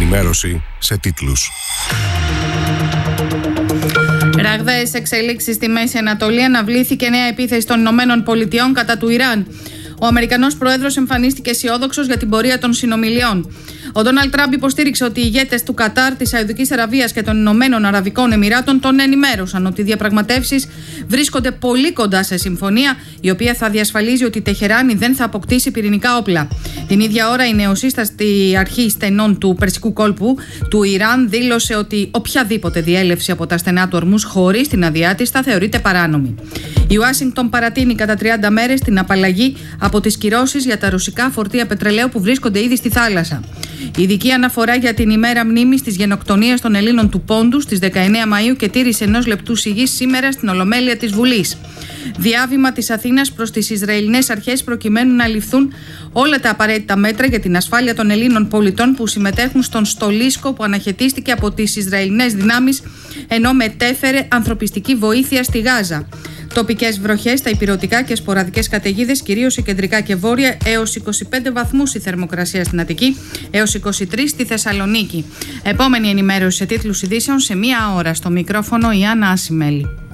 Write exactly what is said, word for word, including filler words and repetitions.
ενημέρωση σε τίτλους. Ραγδαίες εξελίξεις στη Μέση Ανατολή. Αναβλήθηκε νέα επίθεση των Ηνωμένων Πολιτειών κατά του Ιράν. Ο Αμερικανός Πρόεδρος εμφανίστηκε αισιόδοξος για την πορεία των συνομιλιών. Ο Ντόναλντ Τραμπ υποστήριξε ότι οι ηγέτες του Κατάρ, της Σαουδικής Αραβίας και των Ηνωμένων Αραβικών Εμιράτων τον ενημέρωσαν ότι οι διαπραγματεύσεις βρίσκονται πολύ κοντά σε συμφωνία, η οποία θα διασφαλίζει ότι η Τεχεράνη δεν θα αποκτήσει πυρηνικά όπλα. Την ίδια ώρα, η νεοσύστατη αρχή στενών του Περσικού κόλπου του Ιράν δήλωσε ότι οποιαδήποτε διέλευση από τα στενά του Ορμούζ χωρίς την άδειά της θα θεωρείται παράνομη. Η Ουάσιγκτον παρατείνει κατά τριάντα μέρες την απαλλαγή από τις κυρώσεις για τα ρωσικά φορτία πετρελαίου που βρίσκονται ήδη στη θάλασσα. Ειδική αναφορά για την ημέρα μνήμης της γενοκτονίας των Ελλήνων του Πόντου στις δεκαεννέα Μαΐου και τήρηση ενός λεπτού σιγής σήμερα στην Ολομέλεια της Βουλής. Διάβημα της Αθήνας προς τις Ισραηλινές αρχές προκειμένου να ληφθούν όλα τα απαραίτητα μέτρα για την ασφάλεια των Ελλήνων πολιτών που συμμετέχουν στον στολίσκο που αναχαιτίστηκε από τις Ισραηλινές δυνάμεις ενώ μετέφερε ανθρωπιστική βοήθεια στη Γάζα. Τοπικές βροχές στα ηπειρωτικά και σποραδικές καταιγίδες, κυρίως σε κεντρικά και βόρεια, έως είκοσι πέντε βαθμούς η θερμοκρασία στην Αττική, έως είκοσι τρεις στη Θεσσαλονίκη. Επόμενη ενημέρωση σε τίτλους ειδήσεων σε μία ώρα. Στο μικρόφωνο η Άννα Ασημέλη.